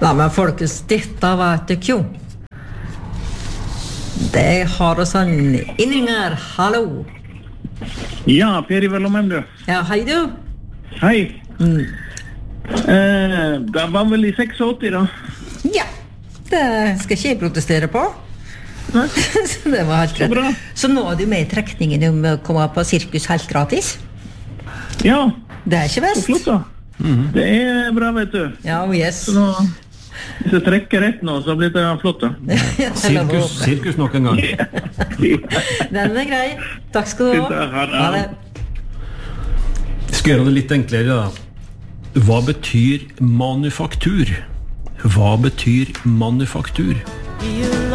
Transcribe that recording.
Ja, men folkens, dette var et kjo. Det har oss en innringer, hallo. Ja, Per Ivar Lomheim, du. Ja, hei du. Hei. Det var vel i 86 da? Ja, det skal ikke jeg protestere på. Nei. Så det var helt Så bra. rett. Så nå er du med i trekningen om å komme på sirkus helt gratis. Ja, Det er ikke så best. flott da. Det er bra, vet du. Ja, yes. Så nå, hvis jeg trekker rett nå, så blir det flott da. Sirkus nok en gang. Den er grei. Takk skal du ha. Ha det. Skal gjøre det litt enklere da. Hva betyr manufaktur? Hva betyr manufaktur?